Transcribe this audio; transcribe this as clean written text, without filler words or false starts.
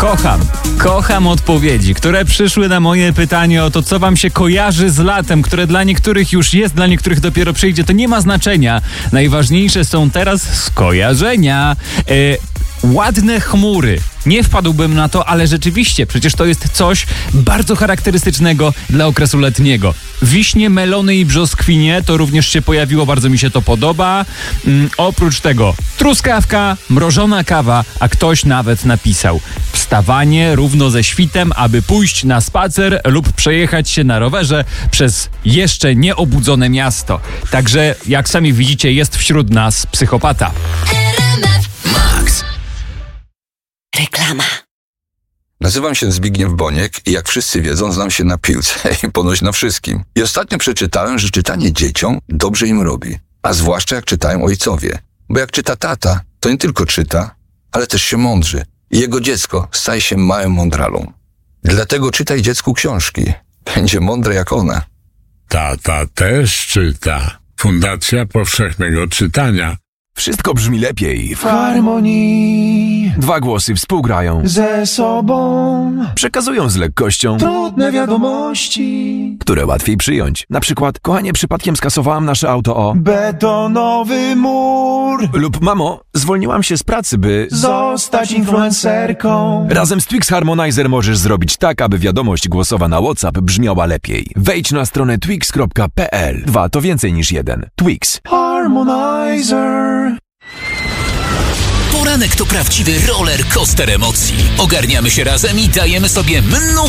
Kocham odpowiedzi, które przyszły na moje pytanie o to, co wam się kojarzy z latem, które dla niektórych już jest, dla niektórych dopiero przyjdzie. To nie ma znaczenia. Najważniejsze są teraz skojarzenia. Ładne chmury. Nie wpadłbym na to, ale rzeczywiście, przecież to jest coś bardzo charakterystycznego dla okresu letniego. Wiśnie, melony i brzoskwinie to również się pojawiło, bardzo mi się to podoba. Oprócz tego truskawka, mrożona kawa, a ktoś nawet napisał: wstawanie równo ze świtem, aby pójść na spacer lub przejechać się na rowerze przez jeszcze nieobudzone miasto. Także, jak sami widzicie, jest wśród nas psychopata. Reklama. Nazywam się Zbigniew Boniek i jak wszyscy wiedzą, znam się na piłce i ponoć na wszystkim. I ostatnio przeczytałem, że czytanie dzieciom dobrze im robi. A zwłaszcza jak czytają ojcowie. Bo jak czyta tata, to nie tylko czyta, ale też się mądrzy. I jego dziecko staje się małym mądralą. Dlatego czytaj dziecku książki. Będzie mądre jak one. Tata też czyta. Fundacja Powszechnego Czytania. Wszystko brzmi lepiej w harmonii. Dwa głosy współgrają Ze sobą przekazują z lekkością trudne wiadomości, które łatwiej przyjąć. Na przykład: kochanie, przypadkiem skasowałam nasze auto o betonowy mur. Lub: mamo, zwolniłam się z pracy, by zostać influencerką. Razem z Twix Harmonizer możesz zrobić tak, aby wiadomość głosowa na WhatsApp brzmiała lepiej. Wejdź na stronę twix.pl. 2 to więcej niż 1. Twix Harmonizer. Poranek to prawdziwy roller coaster emocji. Ogarniamy się razem i dajemy sobie mnóstwo